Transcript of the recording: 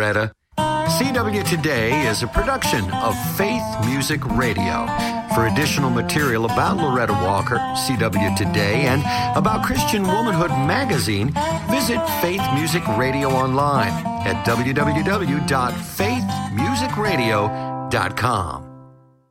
Loretta. CW Today is a production of Faith Music Radio. For additional material about Loretta Walker, CW Today, and about Christian Womanhood Magazine, visit Faith Music Radio online at www.faithmusicradio.com.